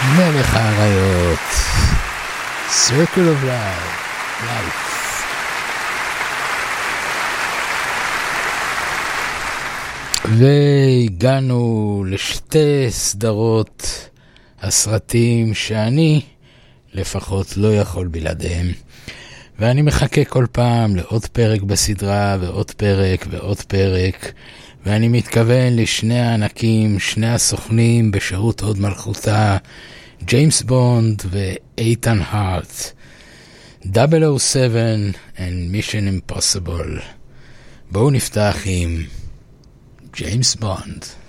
מלך האריות, Circle of Life. והגענו לשתי סדרות הסרטים שאני לפחות לא יכול בלעדיהם, ואני מחכה כל פעם לעוד פרק בסדרה ועוד פרק ועוד פרק, ואני מתכוון לשני הענקים, שני הסוכנים בשירות הוד מלכותה, ג'יימס בונד ואיתן הארט, 007 and Mission Impossible. בואו נפתח עם ג'יימס בונד.